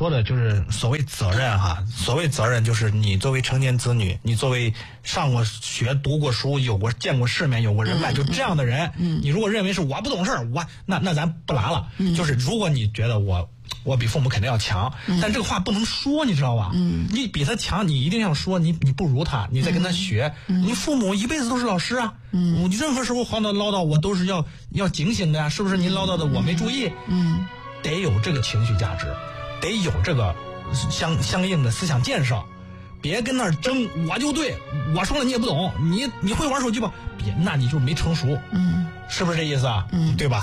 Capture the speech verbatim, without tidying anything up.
说的就是所谓责任哈，所谓责任就是你作为成年子女，你作为上过学、读过书、有过见过世面、有过人脉，嗯、就这样的人，嗯，你如果认为是我不懂事儿，我那那咱不来了。嗯、就是如果你觉得我我比父母肯定要强，嗯、但这个话不能说，你知道吧？嗯，你比他强，你一定要说你你不如他，你再跟他学。嗯、你父母一辈子都是老师啊，嗯，你任何时候晃叨唠叨，我都是要要警醒的呀，是不是？您唠叨的我没注意，嗯，得有这个情绪价值。得有这个相相应的思想建设，别跟那儿争，我就对，我说了你也不懂，你你会玩手机吧？别，那你就没成熟，嗯，是不是这意思啊？嗯，对吧？